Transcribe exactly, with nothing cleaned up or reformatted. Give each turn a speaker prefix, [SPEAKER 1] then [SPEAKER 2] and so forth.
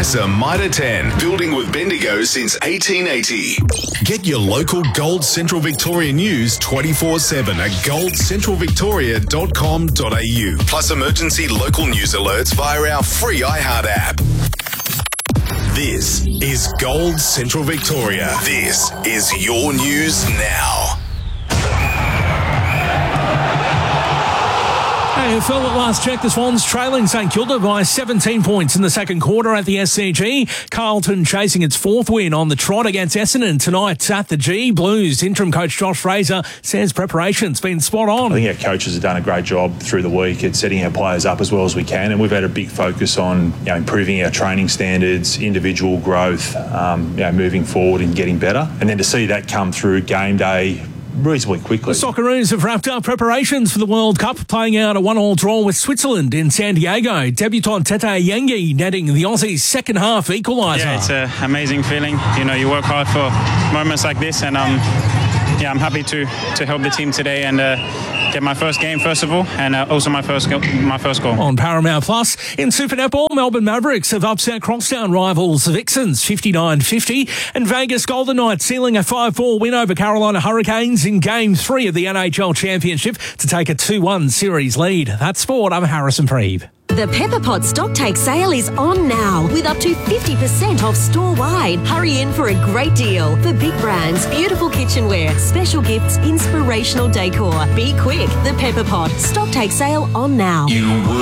[SPEAKER 1] Isa Mitre ten, building with Bendigo since eighteen eighty. Get your local Gold Central Victoria news twenty-four seven at gold central victoria dot com dot a u. Plus emergency local news alerts via our free iHeart app. This is Gold Central Victoria. This is your news now.
[SPEAKER 2] A F L at last check, the Swans trailing St Kilda by seventeen points in the second quarter at the S C G. Carlton chasing its fourth win on the trot against Essendon tonight at the G. Blues interim coach Josh Fraser says preparation's been spot on.
[SPEAKER 3] I think our coaches have done a great job through the week at setting our players up as well as we can, and we've had a big focus on you know, improving our training standards, individual growth, um, you know, moving forward and getting better. And then to see that come through game day reasonably quickly.
[SPEAKER 2] The Socceroos have wrapped up preparations for the World Cup, playing out a one-all draw with Switzerland in San Diego. Debutant Tete Yengi netting the Aussies' second half equaliser.
[SPEAKER 4] Yeah, it's an amazing feeling. You know, you work hard for moments like this, and um, yeah, I'm happy to to help the team today and uh, get my first game first of all, and uh, also my first go- my first goal.
[SPEAKER 2] On Paramount Plus, in Super Netball, Melbourne Mavericks have upset Crosstown rivals Vixens fifty-nine fifty, and Vegas Golden Knights sealing a five four win over Carolina Hurricanes in Game three of the N H L Championship to take a two one series lead. That's sport. I'm Harrison Preeb.
[SPEAKER 5] The Pepper Pot stock take sale is on now with up to fifty percent off store-wide. Hurry in for a great deal. For big brands, beautiful kitchenware, special gifts, inspirational decor. Be quick. The Pepper Pot stock take sale on now.
[SPEAKER 1] You